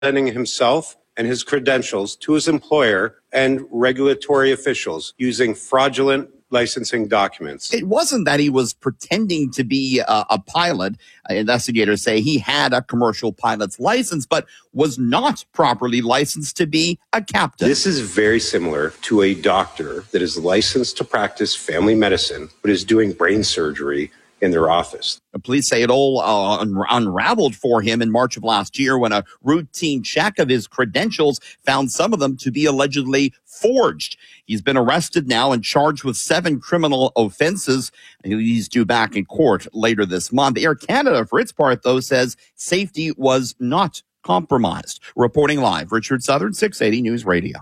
presenting himself and his credentials to his employer and regulatory officials using fraudulent licensing documents. It wasn't that he was pretending to be a pilot. Investigators say he had a commercial pilot's license, but was not properly licensed to be a captain. This is very similar to a doctor that is licensed to practice family medicine, but is doing brain surgery in their office. The police say it all unraveled for him in March of last year when a routine check of his credentials found some of them to be allegedly forged. He's been arrested now and charged with 7 criminal offenses. He's due back in court later this month. Air Canada, for its part, though, says safety was not compromised. Reporting live, Richard Southern, 680 News Radio.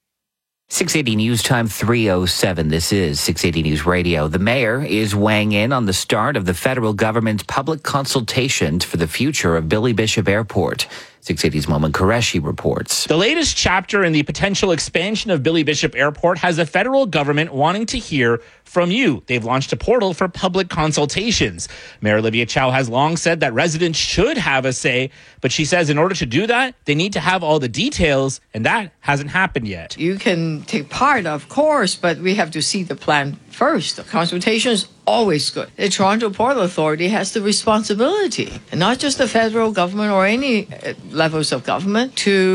680 News Time 3:07. This is 680 News Radio. The mayor is weighing in on the start of the federal government's public consultations for the future of Billy Bishop Airport. 680's Momin Qureshi reports. The latest chapter in the potential expansion of Billy Bishop Airport has the federal government wanting to hear from you. They've launched a portal for public consultations. Mayor Olivia Chow has long said that residents should have a say, but she says in order to do that, they need to have all the details, and that hasn't happened yet. You can take part, of course, but we have to see the plan first. The consultation is always good. The Toronto Port Authority has the responsibility, and not just the federal government or any levels of government,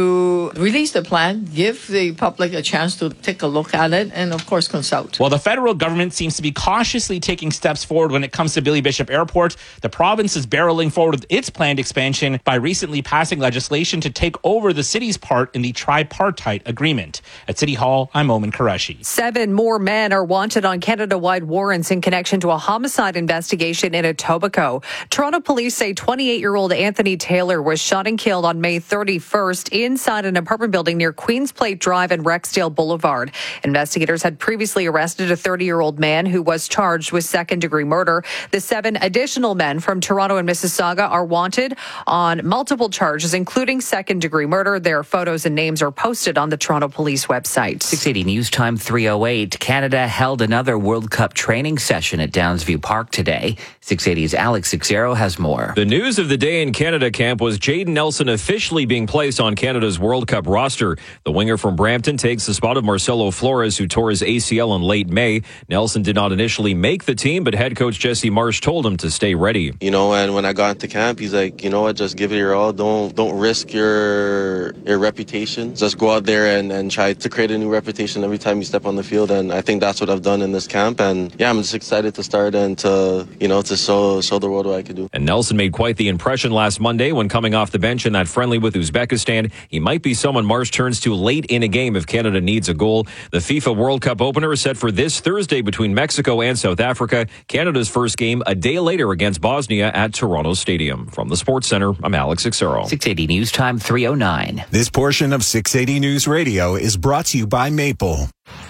to release the plan, give the public a chance to take a look at it, and of course consult. While the federal government seems to be cautiously taking steps forward when it comes to Billy Bishop Airport, the province is barreling forward with its planned expansion by recently passing legislation to take over the city's part in the tripartite agreement. At City Hall, I'm Momin Qureshi. 7 more men are wanted on Canada-wide warrants in connection to a homicide investigation in Etobicoke. Toronto police say 28-year-old Anthony Taylor was shot and killed on May 31st inside an apartment building near Queens Plate Drive and Rexdale Boulevard. Investigators had previously arrested a 30-year-old man who was charged with second-degree murder. The 7 additional men from Toronto and Mississauga are wanted on multiple charges, including second-degree murder. Their photos and names are posted on the Toronto Police website. 680 News Time 3:08. Canada held another World Cup training session at Downsview Park today. 680's Alex Xero has more. The news of the day in Canada camp was Jayden Nelson officially being placed on Canada's World Cup roster. The winger from Brampton takes the spot of Marcelo Flores, who tore his ACL in late May. Nelson did not initially make the team, but head coach Jesse Marsh told him to stay ready. And when I got into camp, he's like, just give it your all. Don't risk your reputation. Just go out there and try to create a new reputation every time you step on the field. And I think that's what I've done in this camp. And yeah, I'm just excited to start and to show the world what I can do. And Nelson made quite the impression last Monday when coming off the bench in that friendly with Uzbekistan. He might be someone Marsh turns to late in a game if Canada needs a goal. The FIFA World Cup opener is set for this Thursday between Mexico and South Africa. Canada's first game a day later against Bosnia at Toronto Stadium. From the Sports Center, I'm Alex Xero. 680 News Time 3:09. This portion of 680 News Radio is brought to you by Maple.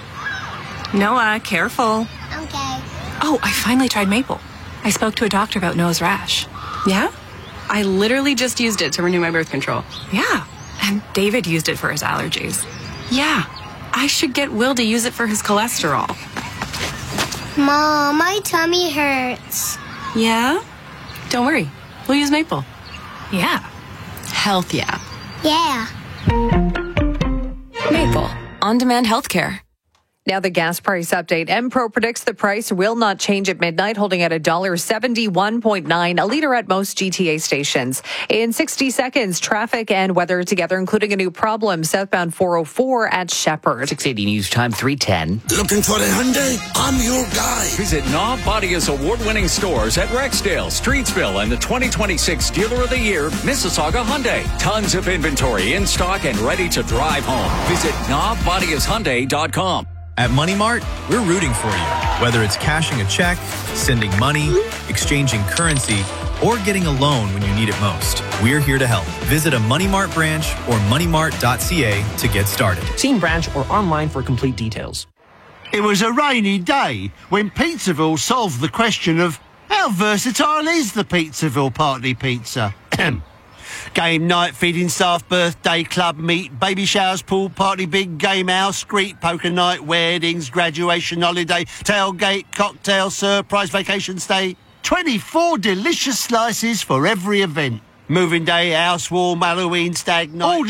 Noah, careful. Okay. Oh, I finally tried Maple. I spoke to a doctor about Noah's rash. Yeah? I literally just used it to renew my birth control. Yeah. And David used it for his allergies. Yeah. I should get Will to use it for his cholesterol. Mom, my tummy hurts. Yeah? Don't worry. We'll use Maple. Yeah. Health, yeah. Yeah. Maple. On-demand healthcare. Now the gas price update. MPro predicts the price will not change at midnight, holding at $1.71.9 a litre at most GTA stations. In 60 seconds, traffic and weather together, including a new problem, southbound 404 at Shepherd. 680 News Time 3:10. Looking for a Hyundai? I'm your guy. Visit Knob Bodia's award-winning stores at Rexdale, Streetsville, and the 2026 Dealer of the Year, Mississauga Hyundai. Tons of inventory in stock and ready to drive home. Visit knobbodiashyundai.com. At Money Mart, we're rooting for you. Whether it's cashing a check, sending money, exchanging currency, or getting a loan when you need it most, we're here to help. Visit a Money Mart branch or moneymart.ca to get started. See in branch or online for complete details. It was a rainy day when Pizzaville solved the question of how versatile is the Pizzaville Party Pizza? Game night, feeding staff, birthday, club meet, baby showers, pool party, big game house, street poker night, weddings, graduation holiday, tailgate, cocktail, surprise vacation stay. 24 delicious slices for every event. Moving day, house warm, Halloween, stag night.